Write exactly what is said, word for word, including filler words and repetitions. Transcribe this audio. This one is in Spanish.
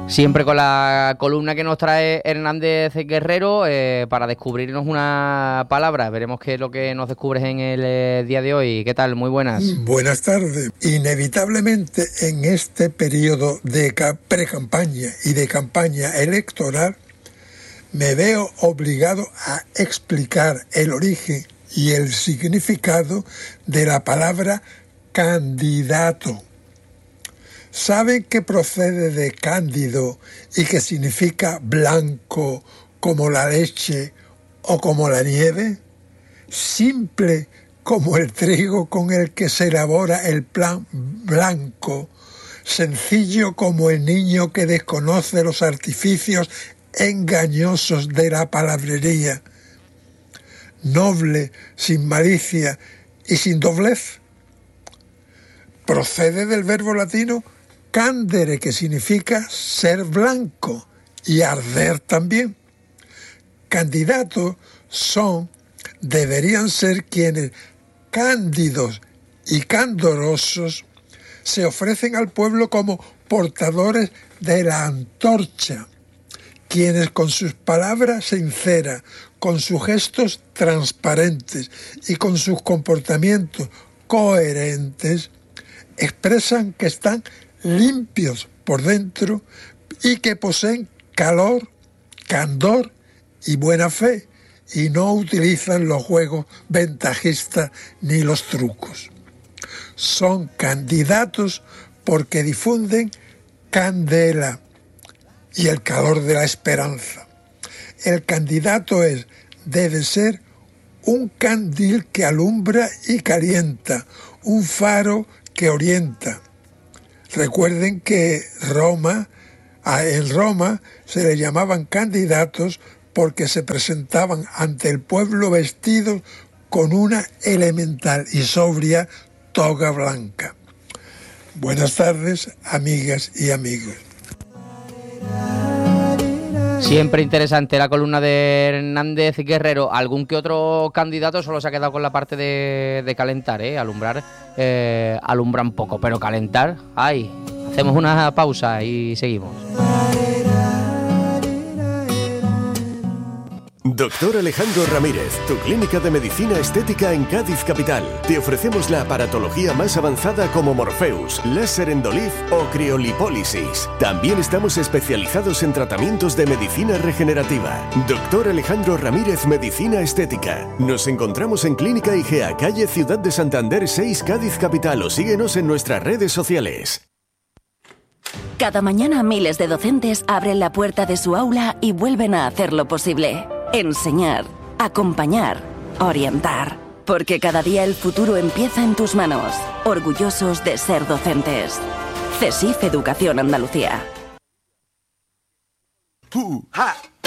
Siempre con la columna que nos trae Hernández Guerrero eh, para descubrirnos una palabra. Veremos qué es lo que nos descubres en el eh, día de hoy. ¿Qué tal? Muy buenas. Buenas tardes. Inevitablemente en este periodo de pre-campaña y de campaña electoral me veo obligado a explicar el origen y el significado de la palabra candidato. ¿Saben que procede de cándido y que significa blanco como la leche o como la nieve? Simple como el trigo con el que se elabora el pan blanco, sencillo como el niño que desconoce los artificios engañosos de la palabrería, noble, sin malicia y sin doblez. Procede del verbo latino candere, que significa ser blanco, y arder también. Candidatos son, deberían ser quienes, cándidos y candorosos, se ofrecen al pueblo como portadores de la antorcha, quienes con sus palabras sinceras, con sus gestos transparentes y con sus comportamientos coherentes, expresan que están limpios por dentro y que poseen calor, candor y buena fe, y no utilizan los juegos ventajistas ni los trucos. Son candidatos porque difunden candela y el calor de la esperanza. El candidato es, debe ser, un candil que alumbra y calienta, un faro que orienta. Recuerden que Roma, en Roma se le llamaban candidatos porque se presentaban ante el pueblo vestidos con una elemental y sobria toga blanca. Buenas tardes, amigas y amigos. Siempre interesante la columna de Hernández Guerrero. Algún que otro candidato solo se ha quedado con la parte de, de calentar, ¿eh? Alumbrar, eh, alumbra un poco, pero calentar, ¡ay! Hacemos una pausa y seguimos. Doctor Alejandro Ramírez, tu clínica de medicina estética en Cádiz capital. Te ofrecemos la aparatología más avanzada como Morpheus, láser Endolif o criolipólisis. También estamos especializados en tratamientos de medicina regenerativa. Doctor Alejandro Ramírez, Medicina Estética. Nos encontramos en Clínica Igea, calle Ciudad de Santander seis, Cádiz capital, o síguenos en nuestras redes sociales. Cada mañana miles de docentes abren la puerta de su aula y vuelven a hacer lo posible. Enseñar, acompañar, orientar. Porque cada día el futuro empieza en tus manos. Orgullosos de ser docentes. CESIF Educación Andalucía. Uh, ha.